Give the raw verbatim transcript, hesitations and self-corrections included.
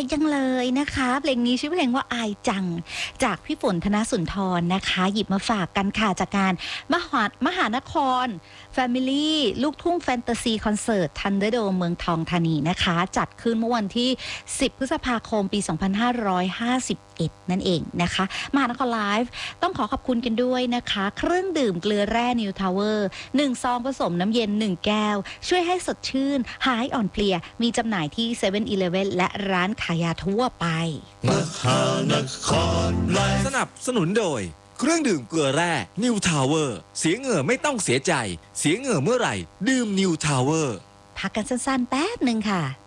จังเลยนะคะเพลงนี้ชื่อเพลงว่าอายจังจากพี่ฝนธนสุนทรนะคะหยิบมาฝากกันค่ะจากการมหามหานคร Family ลูกทุ่งแฟนตาซีคอนเสิร์ตทันเดอร์โดมเมืองทองธานีนะคะจัดขึ้นเมื่อวันที่สิบพฤษภาคมปีสองพันห้าร้อยห้าสิบเอ็ดนั่นเองนะคะมหานครไลฟ์ต้องขอขอบคุณกันด้วยนะคะเครื่องดื่มเกลือแร่นิวทาวเวอร์หนึ่งซองผสมน้ำเย็นหนึ่งแก้วช่วยให้สดชื่นหายอ่อนเพลียมีจำหน่ายที่ เซเว่น อีเลฟเว่น และร้านขายยาทั่วไปมหานครไลฟ์สนับสนุนโดยเครื่องดื่มเกลือแร่นิวทาวเวอร์เสียเหงื่อไม่ต้องเสียใจเสียเหงื่อเมื่อไหร่ดื่มนิวทาวเวอร์พักกันสั้นๆแป๊บหนึ่งค่ะ